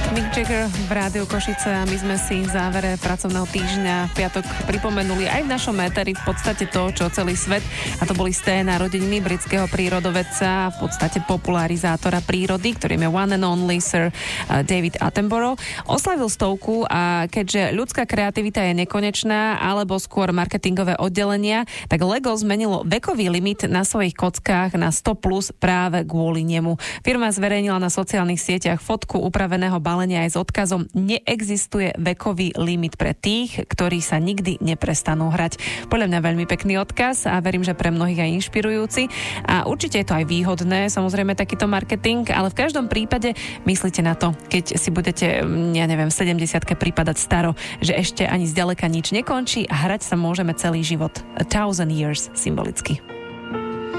Mick Jagger v Rádiu Košice a my sme si v závere pracovného týždňa v piatok pripomenuli aj v našom éteri v podstate to, čo celý svet, a to boli sté narodeniny britského prírodovedca, v podstate popularizátora prírody, ktorým je one and only Sir David Attenborough. Oslavil 100 a keďže ľudská kreativita je nekonečná, alebo skôr marketingové oddelenia, tak Lego zmenilo vekový limit na svojich kockách na 100+ práve kvôli nemu. Firma zverejnila na sociálnych sieťach fotku upraveného balenia aj s odkazom: neexistuje vekový limit pre tých, ktorí sa nikdy neprestanú hrať. Podľa mňa veľmi pekný odkaz a verím, že pre mnohých aj inšpirujúci. A určite je to aj výhodné, samozrejme, takýto marketing, ale v každom prípade myslíte na to, keď si budete, ja neviem, v 70-ke prípadať staro, že ešte ani zďaleka nič nekončí a hrať sa môžeme celý život. 1000 years symbolicky.